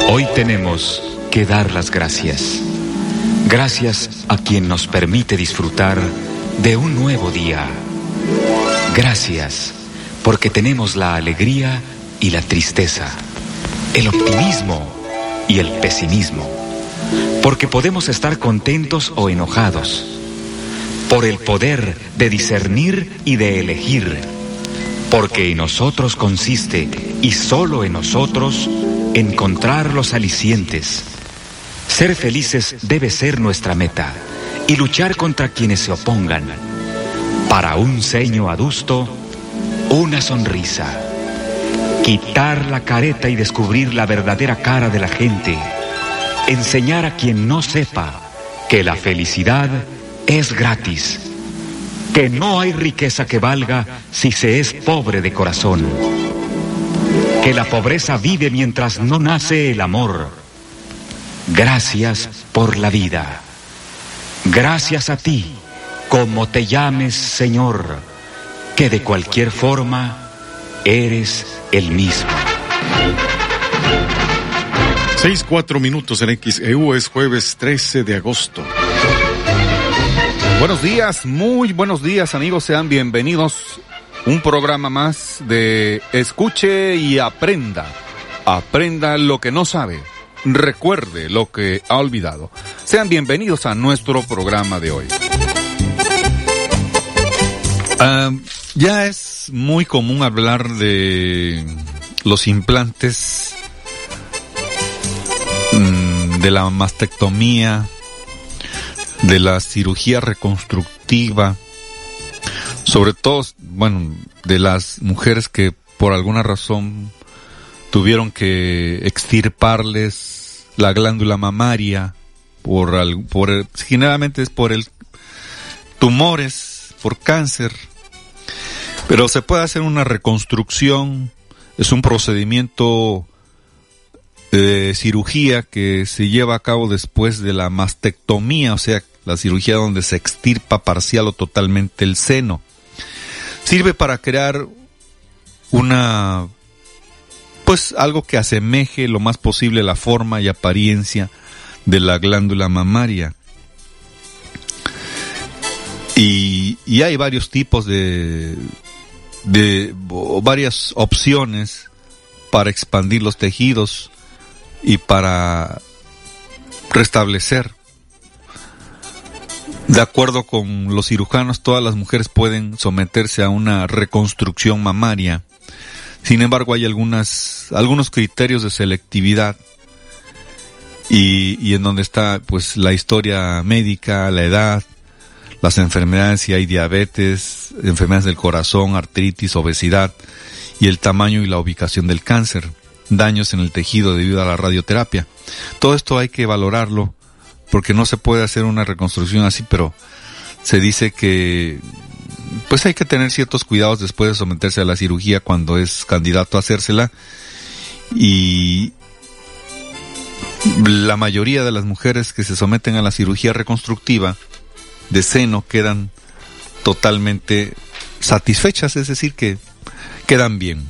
Hoy tenemos que dar las gracias. Gracias a quien nos permite disfrutar de un nuevo día. Gracias porque tenemos la alegría y la tristeza, el optimismo y el pesimismo. Porque podemos estar contentos o enojados. Por el poder de discernir y de elegir. Porque en nosotros consiste, y solo en nosotros, encontrar los alicientes. Ser felices debe ser nuestra meta, y luchar contra quienes se opongan. Para un ceño adusto, una sonrisa. Quitar la careta y descubrir la verdadera cara de la gente. Enseñar a quien no sepa que la felicidad es gratis. Que no hay riqueza que valga si se es pobre de corazón. Que la pobreza vive mientras no nace el amor. Gracias por la vida. Gracias a ti, como te llames, Señor, que de cualquier forma eres el mismo. 6:04 en XEU, es jueves 13 de agosto. Buenos días, muy buenos días, amigos, sean bienvenidos. Un programa más de Escuche y Aprenda. Aprenda lo que no sabe, recuerde lo que ha olvidado. Sean bienvenidos a nuestro programa de hoy. Ya es muy común hablar de los implantes, de la mastectomía, de la cirugía reconstructiva, sobre todo, bueno, de las mujeres que por alguna razón tuvieron que extirparles la glándula mamaria generalmente es por tumores, por cáncer, pero se puede hacer una reconstrucción. Es un procedimiento de cirugía que se lleva a cabo después de la mastectomía, o sea, la cirugía donde se extirpa parcial o totalmente el seno. Sirve para crear algo que asemeje lo más posible la forma y apariencia de la glándula mamaria. Y hay varios tipos varias opciones para expandir los tejidos y para restablecer. De acuerdo con los cirujanos, todas las mujeres pueden someterse a una reconstrucción mamaria. Sin embargo, hay algunos criterios de selectividad y en donde está pues la historia médica, la edad, las enfermedades, si hay diabetes, enfermedades del corazón, artritis, obesidad, y el tamaño y la ubicación del cáncer, daños en el tejido debido a la radioterapia. Todo esto hay que valorarlo, porque no se puede hacer una reconstrucción así, pero se dice que pues hay que tener ciertos cuidados después de someterse a la cirugía cuando es candidato a hacérsela, y la mayoría de las mujeres que se someten a la cirugía reconstructiva de seno quedan totalmente satisfechas, es decir, que quedan bien.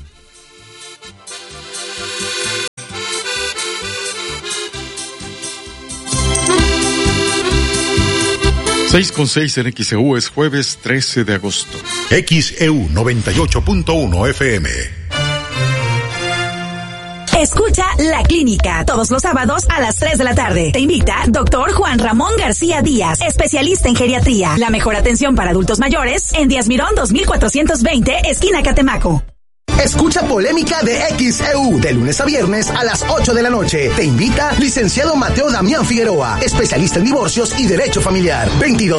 En XEU, es jueves 13 de agosto. XEU 98.1 FM. Escucha La Clínica, todos los sábados a las 3 de la tarde. Te invita Dr. Juan Ramón García Díaz, especialista en geriatría. La mejor atención para adultos mayores en Díaz Mirón 2420, esquina Catemaco. Escucha Polémica de XEU de lunes a viernes a las 8 de la noche. Te invita licenciado Mateo Damián Figueroa, especialista en divorcios y derecho familiar.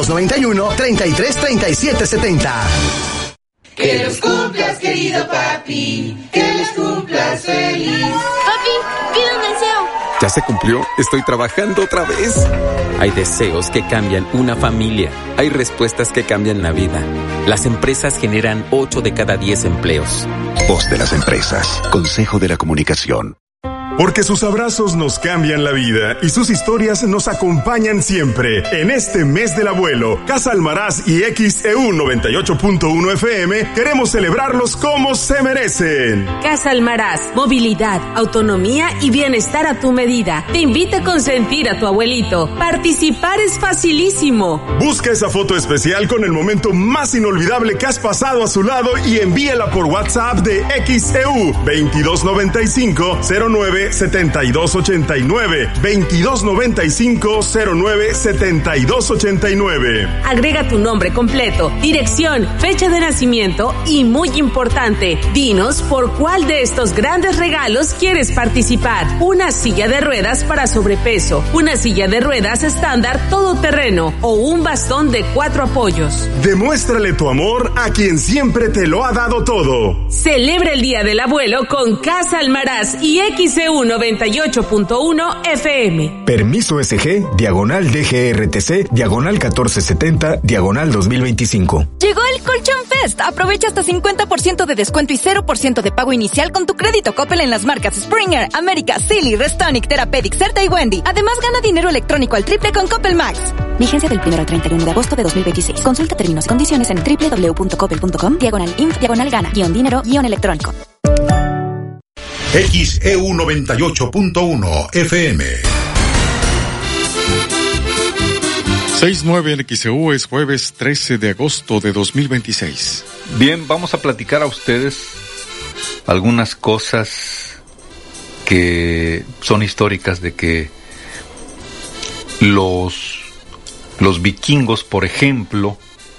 2291-333770. Que los cumplas, querido papi, que los cumplas feliz. Papi, pide un deseo. ¿Ya se cumplió? Estoy trabajando otra vez. Hay deseos que cambian una familia. Hay respuestas que cambian la vida. Las empresas generan 8 de cada 10 empleos. Voz de las empresas. Consejo de la Comunicación. Porque sus abrazos nos cambian la vida y sus historias nos acompañan siempre. En este mes del abuelo, Casa Almaraz y XEU 98.1 FM queremos celebrarlos como se merecen. Casa Almaraz, movilidad, autonomía y bienestar a tu medida. Te invita a consentir a tu abuelito. Participar es facilísimo. Busca esa foto especial con el momento más inolvidable que has pasado a su lado y envíala por WhatsApp de XEU 2295-09-7289 2295-09-7289. Agrega tu nombre completo, dirección, fecha de nacimiento y, muy importante, dinos por cuál de estos grandes regalos quieres participar. Una silla de ruedas para sobrepeso, una silla de ruedas estándar todoterreno o un bastón de 4 apoyos. Demuéstrale tu amor a quien siempre te lo ha dado todo. Celebra el Día del Abuelo con Casa Almaraz y XEU 98.1 FM. Permiso SG, diagonal DGRTC, diagonal 1470, diagonal 2025. Llegó el Colchón Fest. Aprovecha hasta 50% de descuento y 0% de pago inicial con tu crédito Coppel en las marcas Springer, América, Silly, Restonic, Therapeutic, Certa y Wendy. Además, gana dinero electrónico al triple con Coppel Max. Vigencia del 1 al 31 de agosto de 2026. Consulta términos y condiciones en www.coppel.com, diagonal-inf, diagonal-gana, -dinero-electrónico. XEU 98.1 FM. 6:09 en XEU, es jueves 13 de agosto de 2026. Bien, vamos a platicar a ustedes algunas cosas que son históricas de que los vikingos, por ejemplo,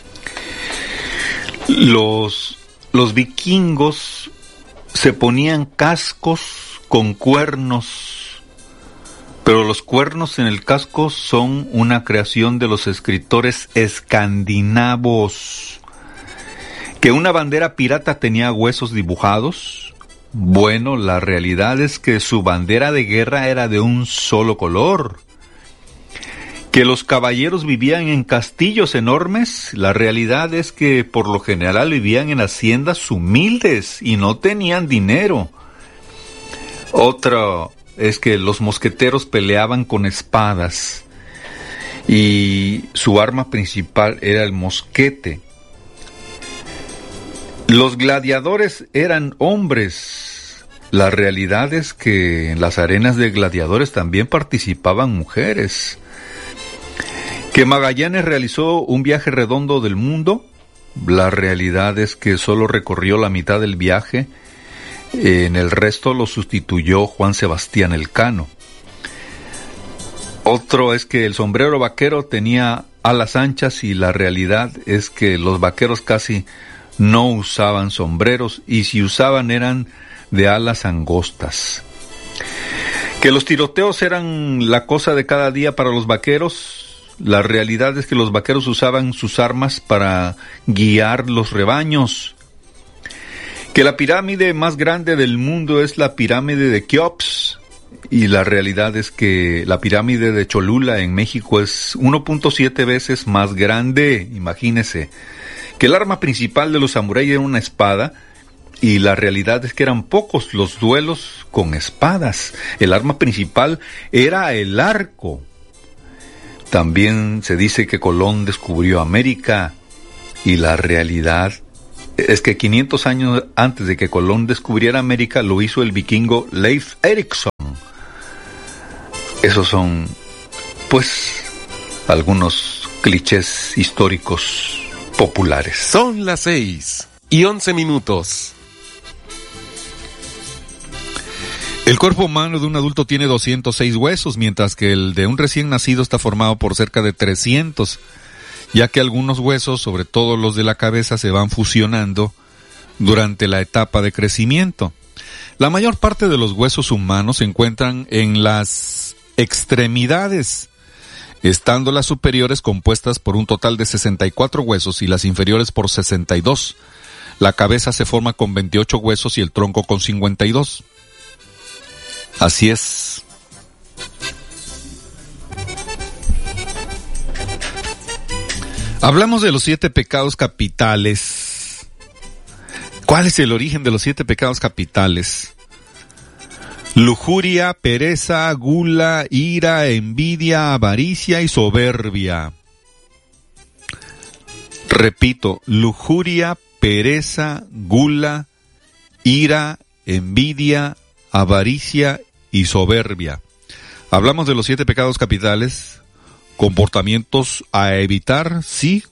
los vikingos se ponían cascos con cuernos, pero los cuernos en el casco son una creación de los escritores escandinavos. ¿Que una bandera pirata tenía huesos dibujados? Bueno, la realidad es que su bandera de guerra era de un solo color. ¿Que los caballeros vivían en castillos enormes? La realidad es que por lo general vivían en haciendas humildes y no tenían dinero. Otra es que los mosqueteros peleaban con espadas y su arma principal era el mosquete. Los gladiadores eran hombres. La realidad es que en las arenas de gladiadores también participaban mujeres. ¿Que Magallanes realizó un viaje redondo del mundo? La realidad es que solo recorrió la mitad del viaje. En el resto lo sustituyó Juan Sebastián Elcano. Otro es que el sombrero vaquero tenía alas anchas y la realidad es que los vaqueros casi no usaban sombreros y si usaban eran de alas angostas. ¿Que los tiroteos eran la cosa de cada día para los vaqueros? La realidad es que los vaqueros usaban sus armas para guiar los rebaños. Que la pirámide más grande del mundo es la pirámide de Keops. Y la realidad es que la pirámide de Cholula en México es 1.7 veces más grande, imagínese. Que el arma principal de los samuráis era una espada. Y la realidad es que eran pocos los duelos con espadas. El arma principal era el arco. También se dice que Colón descubrió América y la realidad es que 500 años antes de que Colón descubriera América lo hizo el vikingo Leif Erikson. Esos son, pues, algunos clichés históricos populares. Son las 6:11. El cuerpo humano de un adulto tiene 206 huesos, mientras que el de un recién nacido está formado por cerca de 300, ya que algunos huesos, sobre todo los de la cabeza, se van fusionando durante la etapa de crecimiento. La mayor parte de los huesos humanos se encuentran en las extremidades, estando las superiores compuestas por un total de 64 huesos y las inferiores por 62. La cabeza se forma con 28 huesos y el tronco con 52. Así es. Hablamos de los 7 pecados capitales. ¿Cuál es el origen de los 7 pecados capitales? Lujuria, pereza, gula, ira, envidia, avaricia y soberbia. Repito, lujuria, pereza, gula, ira, envidia, avaricia y soberbia. Hablamos de los 7 pecados capitales, comportamientos a evitar, sí,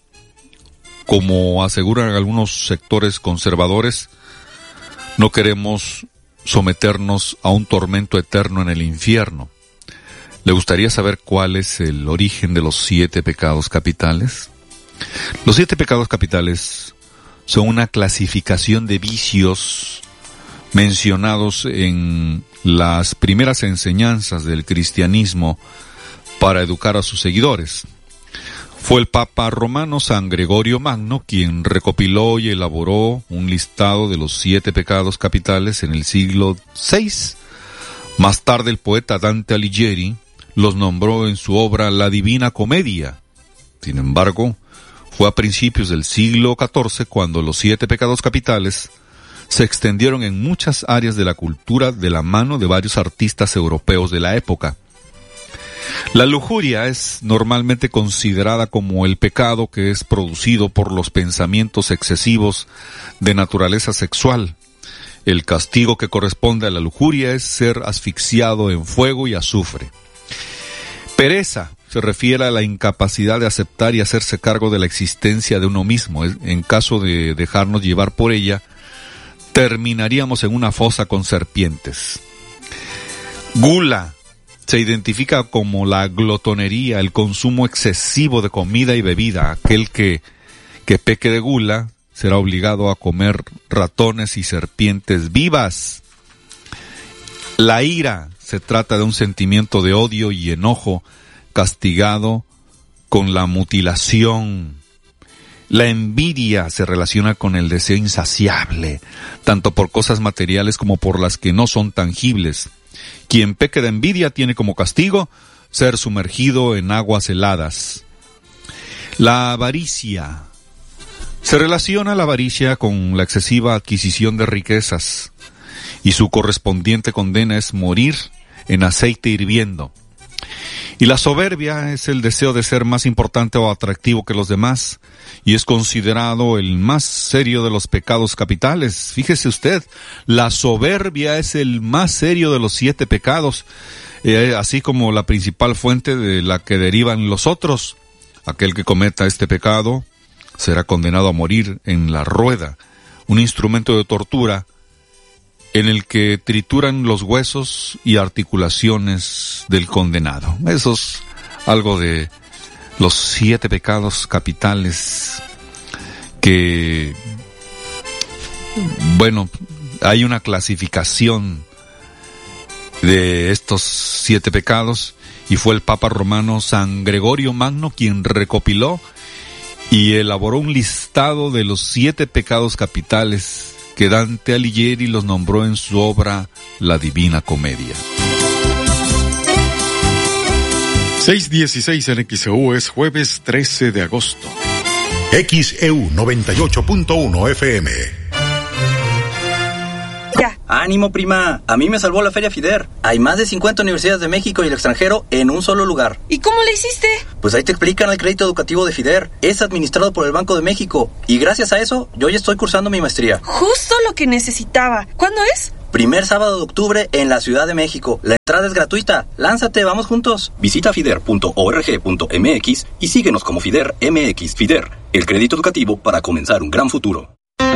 como aseguran algunos sectores conservadores, no queremos someternos a un tormento eterno en el infierno. ¿Le gustaría saber cuál es el origen de los 7 pecados capitales? Los 7 pecados capitales son una clasificación de vicios mencionados en las primeras enseñanzas del cristianismo para educar a sus seguidores. Fue el Papa romano San Gregorio Magno quien recopiló y elaboró un listado de los 7 pecados capitales en el siglo VI. Más tarde el poeta Dante Alighieri los nombró en su obra La Divina Comedia. Sin embargo, fue a principios del siglo XIV cuando los 7 pecados capitales se extendieron en muchas áreas de la cultura de la mano de varios artistas europeos de la época. La lujuria es normalmente considerada como el pecado que es producido por los pensamientos excesivos de naturaleza sexual. El castigo que corresponde a la lujuria es ser asfixiado en fuego y azufre. Pereza se refiere a la incapacidad de aceptar y hacerse cargo de la existencia de uno mismo. En caso de dejarnos llevar por ella, terminaríamos en una fosa con serpientes. Gula se identifica como la glotonería, el consumo excesivo de comida y bebida. Aquel que peque de gula será obligado a comer ratones y serpientes vivas. La ira se trata de un sentimiento de odio y enojo castigado con la mutilación. La envidia se relaciona con el deseo insaciable, tanto por cosas materiales como por las que no son tangibles. Quien peque de envidia tiene como castigo ser sumergido en aguas heladas. La avaricia. Se relaciona la avaricia con la excesiva adquisición de riquezas, y su correspondiente condena es morir en aceite hirviendo. Y la soberbia es el deseo de ser más importante o atractivo que los demás, y es considerado el más serio de los pecados capitales. Fíjese usted, la soberbia es el más serio de los 7 pecados, así como la principal fuente de la que derivan los otros. Aquel que cometa este pecado será condenado a morir en la rueda, un instrumento de tortura en el que trituran los huesos y articulaciones del condenado. Eso es algo de los 7 pecados capitales que, bueno, hay una clasificación de estos 7 pecados y fue el Papa romano San Gregorio Magno quien recopiló y elaboró un listado de los 7 pecados capitales que Dante Alighieri los nombró en su obra La Divina Comedia. 6:16 en XEU, es jueves 13 de agosto. XEU 98.1 FM. ¡Ánimo, prima! A mí me salvó la Feria FIDER. Hay más de 50 universidades de México y el extranjero en un solo lugar. ¿Y cómo le hiciste? Pues ahí te explican el crédito educativo de FIDER. Es administrado por el Banco de México. Y gracias a eso, yo ya estoy cursando mi maestría. Justo lo que necesitaba. ¿Cuándo es? Primer sábado de octubre en la Ciudad de México. La entrada es gratuita. Lánzate, vamos juntos. Visita fider.org.mx y síguenos como FIDER MX. FIDER, el crédito educativo para comenzar un gran futuro.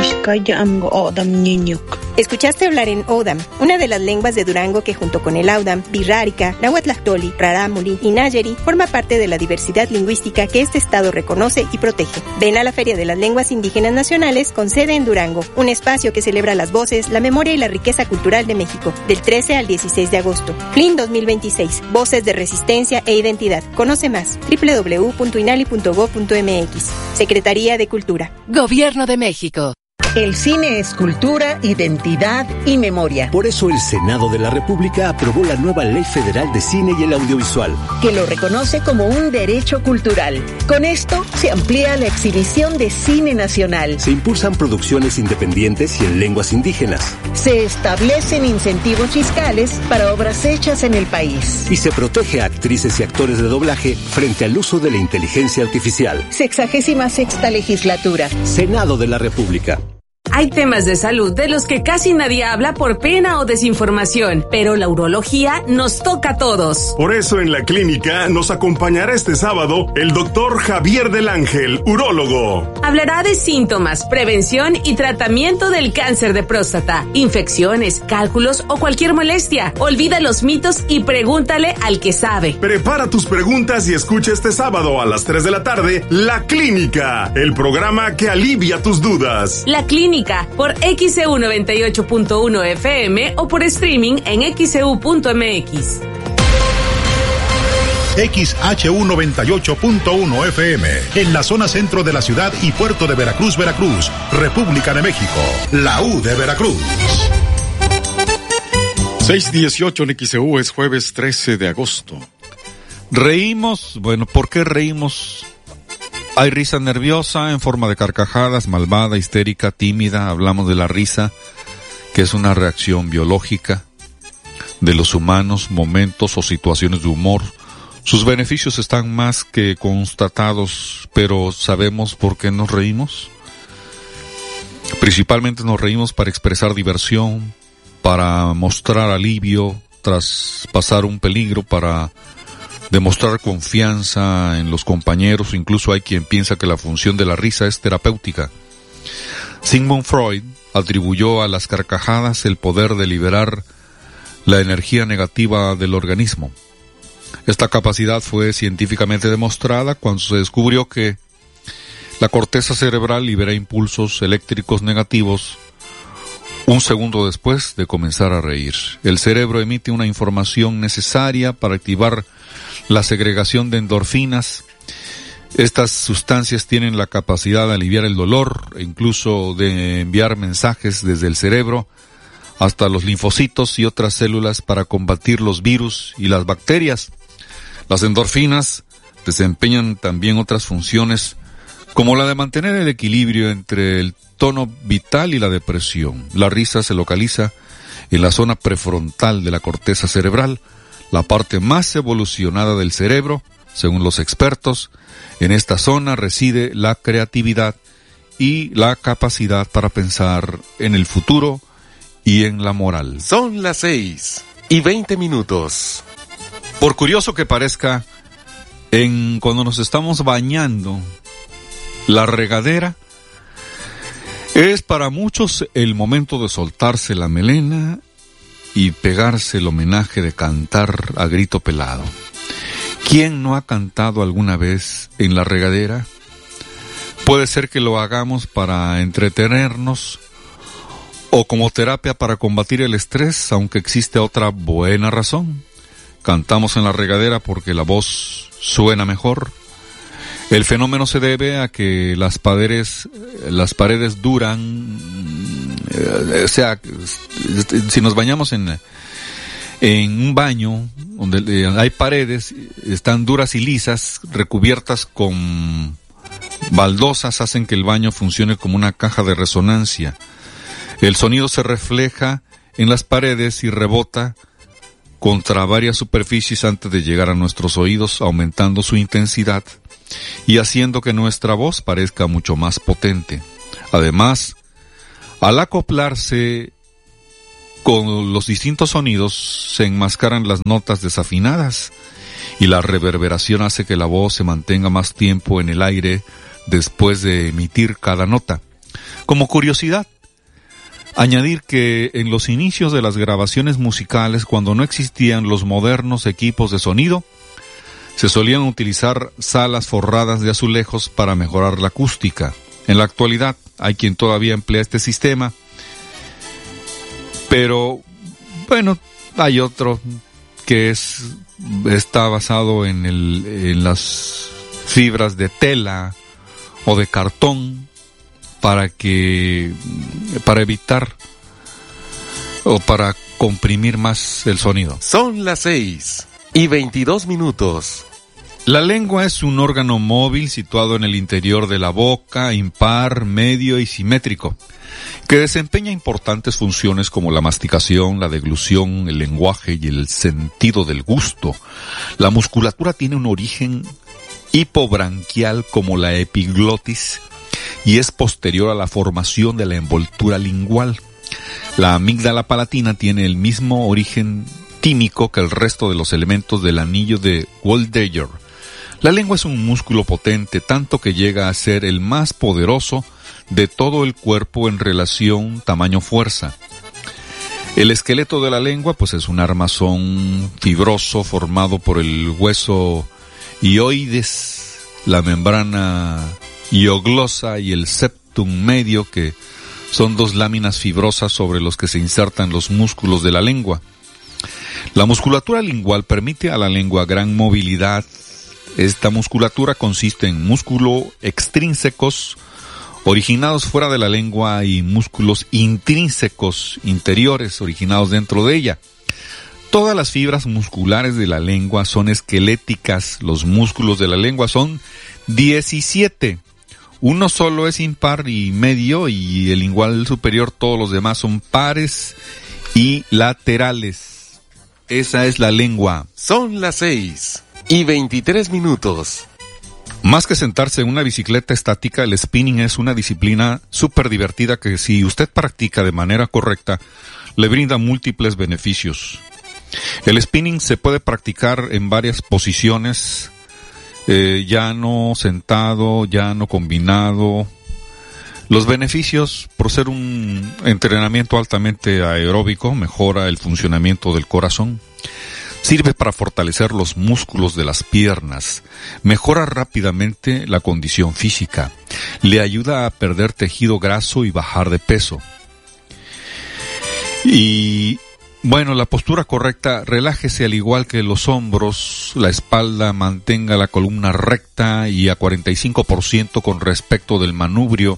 Escuchaste hablar en Odam, una de las lenguas de Durango que junto con el Audam, Birrárica, Nahuatlactoli, Rarámuri y Nayeri forma parte de la diversidad lingüística que este estado reconoce y protege. Ven a la Feria de las Lenguas Indígenas Nacionales con sede en Durango, un espacio que celebra las voces, la memoria y la riqueza cultural de México, del 13 al 16 de agosto. FLIN 2026, Voces de Resistencia e Identidad. Conoce más, www.inali.gov.mx. Secretaría de Cultura. Gobierno de México. El cine es cultura, identidad y memoria. Por eso el Senado de la República aprobó la nueva Ley Federal de Cine y el Audiovisual, que lo reconoce como un derecho cultural. Con esto se amplía la exhibición de cine nacional. Se impulsan producciones independientes y en lenguas indígenas. Se establecen incentivos fiscales para obras hechas en el país. Y se protege a actrices y actores de doblaje frente al uso de la inteligencia artificial. 66ª legislatura. Senado de la República. Hay temas de salud de los que casi nadie habla por pena o desinformación, pero la urología nos toca a todos. Por eso en la clínica nos acompañará este sábado el doctor Javier del Ángel, urólogo. Hablará de síntomas, prevención y tratamiento del cáncer de próstata, infecciones, cálculos o cualquier molestia. Olvida los mitos y pregúntale al que sabe. Prepara tus preguntas y escucha este sábado a las 3 de la tarde La Clínica, el programa que alivia tus dudas. La Clínica por XEU 98.1 FM o por streaming en xeu.mx. XHU 98.1 FM, en la zona centro de la ciudad y puerto de Veracruz, Veracruz, República de México, la U de Veracruz. 6:18 en XEU, es jueves 13 de agosto. Reímos, bueno, ¿por qué reímos? Hay risa nerviosa en forma de carcajadas, malvada, histérica, tímida. Hablamos de la risa, que es una reacción biológica de los humanos, momentos o situaciones de humor. Sus beneficios están más que constatados, pero ¿sabemos por qué nos reímos? Principalmente nos reímos para expresar diversión, para mostrar alivio tras pasar un peligro, para demostrar confianza en los compañeros. Incluso hay quien piensa que la función de la risa es terapéutica. Sigmund Freud atribuyó a las carcajadas el poder de liberar la energía negativa del organismo. Esta capacidad fue científicamente demostrada cuando se descubrió que la corteza cerebral libera impulsos eléctricos negativos un segundo después de comenzar a reír. El cerebro emite una información necesaria para activar la segregación de endorfinas. Estas sustancias tienen la capacidad de aliviar el dolor e incluso de enviar mensajes desde el cerebro hasta los linfocitos y otras células para combatir los virus y las bacterias. Las endorfinas desempeñan también otras funciones, como la de mantener el equilibrio entre el tono vital y la depresión. La risa se localiza en la zona prefrontal de la corteza cerebral, la parte más evolucionada del cerebro. Según los expertos, en esta zona reside la creatividad y la capacidad para pensar en el futuro y en la moral. Son las 6:20. Por curioso que parezca, cuando nos estamos bañando, la regadera es para muchos el momento de soltarse la melena y pegarse el homenaje de cantar a grito pelado. ¿Quién no ha cantado alguna vez en la regadera? Puede ser que lo hagamos para entretenernos o como terapia para combatir el estrés, aunque existe otra buena razón. Cantamos en la regadera porque la voz suena mejor. El fenómeno se debe a que las paredes duran, o sea, si nos bañamos en un baño donde hay paredes, están duras y lisas, recubiertas con baldosas, hacen que el baño funcione como una caja de resonancia. El sonido se refleja en las paredes y rebota contra varias superficies antes de llegar a nuestros oídos, aumentando su intensidad y haciendo que nuestra voz parezca mucho más potente. Además, al acoplarse con los distintos sonidos, se enmascaran las notas desafinadas y la reverberación hace que la voz se mantenga más tiempo en el aire después de emitir cada nota. Como curiosidad, añadir que en los inicios de las grabaciones musicales, cuando no existían los modernos equipos de sonido, se solían utilizar salas forradas de azulejos para mejorar la acústica. En la actualidad hay quien todavía emplea este sistema, pero bueno, hay otro que está basado en las fibras de tela o de cartón, para evitar o para comprimir más el sonido. Son las 6:22. La lengua es un órgano móvil situado en el interior de la boca, impar, medio y simétrico, que desempeña importantes funciones como la masticación, la deglución, el lenguaje y el sentido del gusto. La musculatura tiene un origen hipobranquial como la epiglotis y es posterior a la formación de la envoltura lingual. La amígdala palatina tiene el mismo origen tímico que el resto de los elementos del anillo de Waldeyer. La lengua es un músculo potente, tanto que llega a ser el más poderoso de todo el cuerpo en relación tamaño-fuerza. El esqueleto de la lengua, pues es un armazón fibroso formado por el hueso hioides, la membrana hioglosa y el septum medio, que son dos láminas fibrosas sobre los que se insertan los músculos de la lengua. La musculatura lingual permite a la lengua gran movilidad. Esta musculatura consiste en músculos extrínsecos originados fuera de la lengua y músculos intrínsecos interiores originados dentro de ella. Todas las fibras musculares de la lengua son esqueléticas. Los músculos de la lengua son 17. Uno solo es impar y medio, y el lingual superior, todos los demás son pares y laterales. Esa es la lengua. Son las 6:23. Más que sentarse en una bicicleta estática, el spinning es una disciplina súper divertida que, si usted practica de manera correcta, le brinda múltiples beneficios. El spinning se puede practicar en varias posiciones, llano, sentado, llano, combinado. Los beneficios: por ser un entrenamiento altamente aeróbico, mejora el funcionamiento del corazón. Sirve para fortalecer los músculos de las piernas, mejora rápidamente la condición física, le ayuda a perder tejido graso y bajar de peso. Y bueno, la postura correcta: relájese al igual que los hombros, la espalda, mantenga la columna recta y a 45% con respecto del manubrio.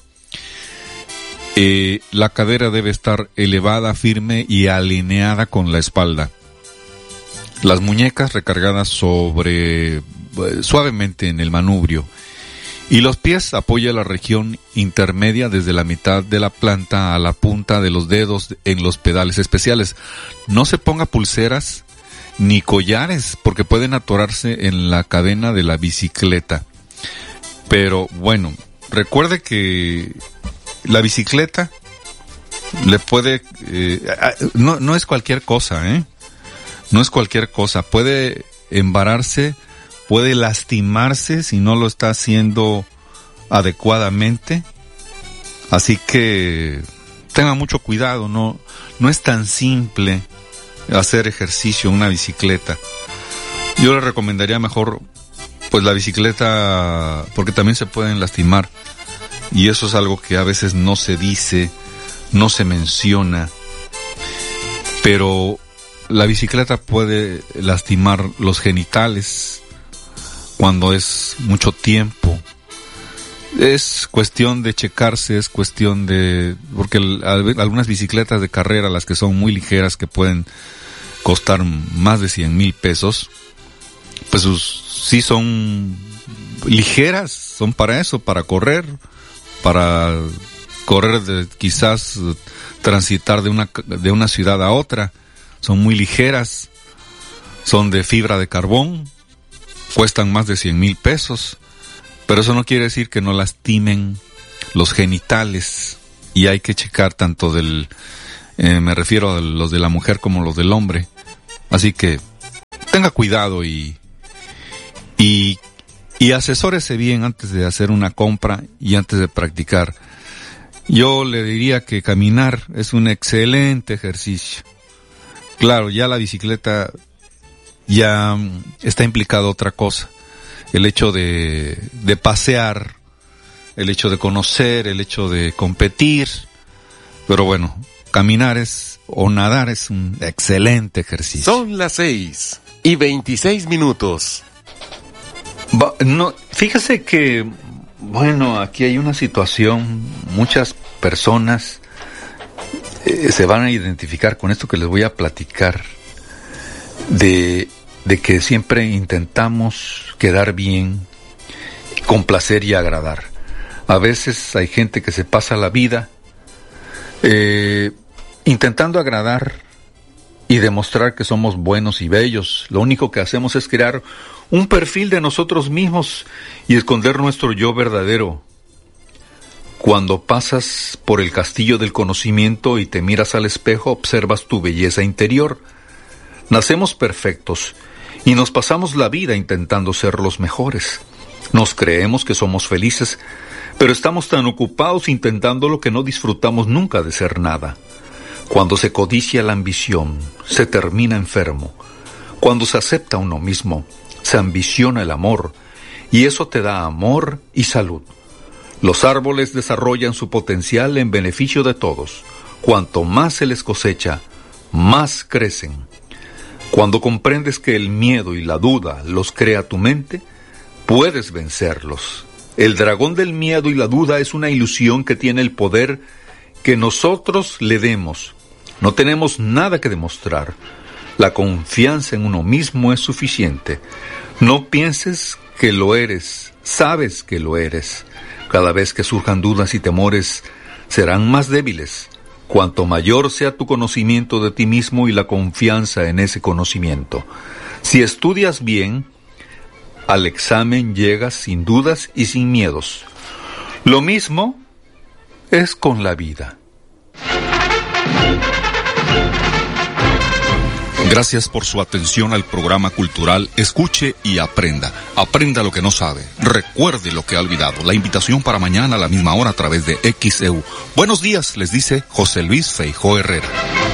La cadera debe estar elevada, firme y alineada con la espalda. Las muñecas recargadas suavemente en el manubrio, y los pies apoya la región intermedia desde la mitad de la planta a la punta de los dedos en los pedales especiales. No se ponga pulseras ni collares porque pueden atorarse en la cadena de la bicicleta. Pero bueno, recuerde que la bicicleta le puede... no es cualquier cosa, No es cualquier cosa. Puede embararse, puede lastimarse si no lo está haciendo adecuadamente. Así que tenga mucho cuidado. No es tan simple hacer ejercicio en una bicicleta. Yo le recomendaría mejor pues la bicicleta, porque también se pueden lastimar. Y eso es algo que a veces no se dice, no se menciona. Pero la bicicleta puede lastimar los genitales cuando es mucho tiempo. Es cuestión de checarse, es cuestión de... porque algunas bicicletas de carrera, las que son muy ligeras, que pueden costar más de 100,000 pesos, pues sí son ligeras, son para eso, para correr, quizás transitar de una ciudad a otra. Son muy ligeras, son de fibra de carbón, cuestan más de 100,000 pesos, pero eso no quiere decir que no lastimen los genitales, y hay que checar tanto me refiero a los de la mujer como los del hombre. Así que tenga cuidado y asesórese bien antes de hacer una compra y antes de practicar. Yo le diría que caminar es un excelente ejercicio. Claro, ya la bicicleta ya está implicado otra cosa. El hecho de pasear, el hecho de conocer, el hecho de competir. Pero bueno, caminar o nadar es un excelente ejercicio. Son las 6:26. No, fíjese que Bueno, aquí hay una situación, muchas personas se van a identificar con esto que les voy a platicar, de que siempre intentamos quedar bien, complacer y agradar. A veces hay gente que se pasa la vida intentando agradar y demostrar que somos buenos y bellos. Lo único que hacemos es crear un perfil de nosotros mismos y esconder nuestro yo verdadero. Cuando pasas por el castillo del conocimiento y te miras al espejo, observas tu belleza interior. Nacemos perfectos y nos pasamos la vida intentando ser los mejores. Nos creemos que somos felices, pero estamos tan ocupados intentándolo que no disfrutamos nunca de ser nada. Cuando se codicia la ambición, se termina enfermo. Cuando se acepta uno mismo, se ambiciona el amor, y eso te da amor y salud. Los árboles desarrollan su potencial en beneficio de todos. Cuanto más se les cosecha, más crecen. Cuando comprendes que el miedo y la duda los crea tu mente, puedes vencerlos. El dragón del miedo y la duda es una ilusión que tiene el poder que nosotros le demos. No tenemos nada que demostrar. La confianza en uno mismo es suficiente. No pienses que lo eres, sabes que lo eres. Cada vez que surjan dudas y temores, serán más débiles. Cuanto mayor sea tu conocimiento de ti mismo y la confianza en ese conocimiento. Si estudias bien, al examen llegas sin dudas y sin miedos. Lo mismo es con la vida. Gracias por su atención al programa cultural Escuche y Aprenda. Aprenda lo que no sabe. Recuerde lo que ha olvidado. La invitación para mañana a la misma hora a través de XEU. Buenos días, les dice José Luis Feijó Herrera.